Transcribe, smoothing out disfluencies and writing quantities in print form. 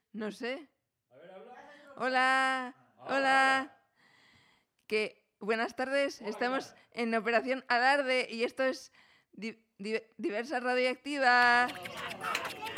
No sé. A ver, habla. Hola, hola. Buenas tardes. Hola, Estamos Pilar. en Operación Alarde y esto es Diversa Radioactiva.